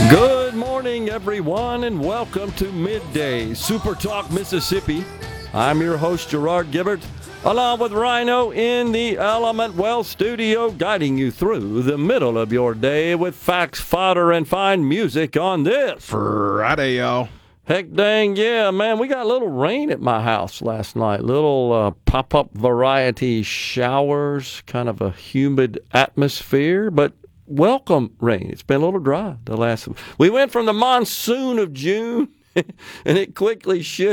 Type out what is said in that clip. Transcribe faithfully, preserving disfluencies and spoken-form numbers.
Good morning, everyone, and welcome to Midday Super Talk Mississippi. I'm your host, Gerard Gibbert, along with Rhino in the Element Well studio, guiding you through the middle of your day with facts, fodder, and fine music on this Friday, y'all. Heck dang yeah, man. We got a little rain at my house last night. Little uh, pop-up variety showers, kind of a humid atmosphere, but welcome rain. It's been a little dry the last. We went from the monsoon of June, and it quickly shifted.